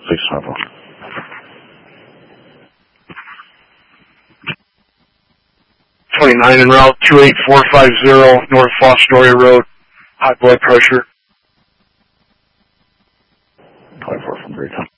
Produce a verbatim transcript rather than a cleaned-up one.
six five one. twenty-nine en route, two eight four five zero, North Fostoria Road, high blood pressure. twenty-four from three ten.